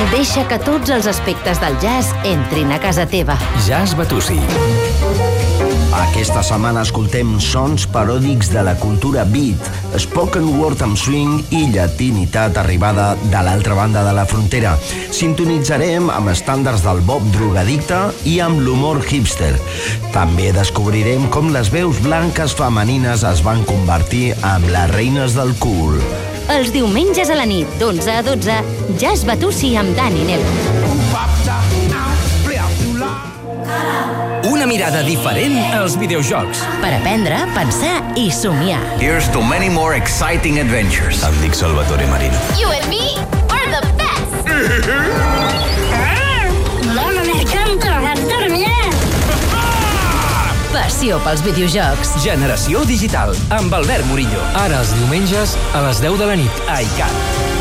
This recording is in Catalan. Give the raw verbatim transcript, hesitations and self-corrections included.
Deixa que tots els aspectes del jazz entrin a casa teva. Jazz Batussi. Aquesta setmana escoltem sons paròdics de la cultura beat, spoken word amb swing i llatinitat arribada de l'altra banda de la frontera. Sintonitzarem amb estàndards del bop drogadicte i amb l'humor hipster. També descobrirem com les veus blanques femenines es van convertir en les reines del cool. Els diumenges a la nit, d'onze a dotze, Jazz Batussi amb Dani Nelo. Una mirada diferent als videojocs. Per aprendre, pensar i somiar. Here's to many more exciting adventures. Em dic Salvatore Marino. You and me are the best! Mamma mia, canto, adoro-me! Passió pels videojocs. Generació digital, amb Albert Murillo. Ara els diumenges a les deu de la nit a iCat.